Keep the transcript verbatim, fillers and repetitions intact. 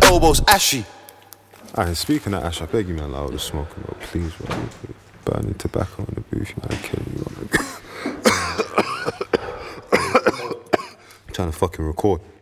Lobos, ashy. Alright, speaking of ash, I beg you, man, like, all the smoking, bro, please, bro. Burning tobacco in the booth, you know, I kill you. I'm trying to fucking record.